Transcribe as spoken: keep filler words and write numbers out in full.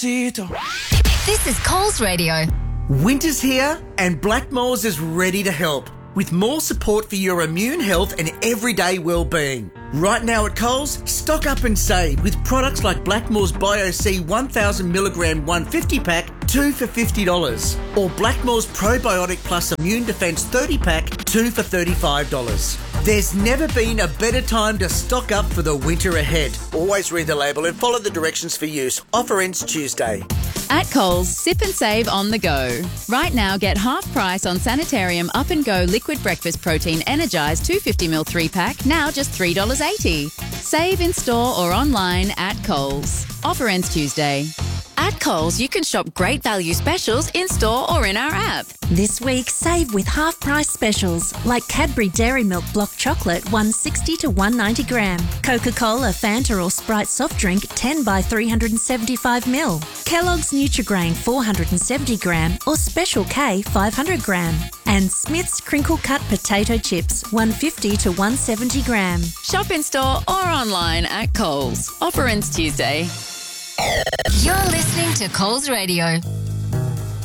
This is Coles Radio. Winter's here and Blackmores is ready to help with more support for your immune health and everyday well-being. Right now at Coles, stock up and save with products like Blackmores Bio-C one thousand milligram one hundred fifty pack, two for fifty dollars. Or Blackmores Probiotic Plus Immune Defense thirty pack, two for thirty-five dollars. There's never been a better time to stock up for the winter ahead. Always read the label and follow the directions for use. Offer ends Tuesday. At Coles, sip and save on the go. Right now, get half price on Sanitarium Up and Go Liquid Breakfast Protein Energised two hundred fifty milliliter three pack, now just three dollars eighty. Save in store or online at Coles. Offer ends Tuesday. At Coles, you can shop great value specials in store or in our app. This week, save with half-price specials like Cadbury Dairy Milk Block Chocolate one sixty to one ninety gram, Coca-Cola, Fanta or Sprite soft drink ten by three hundred seventy-five milliliters, Kellogg's Nutri-Grain four hundred seventy gram or Special K five hundred gram, and Smith's Crinkle Cut Potato Chips one fifty to one seventy gram. Shop in store or online at Coles. Offer ends Tuesday. You're listening to Coles Radio.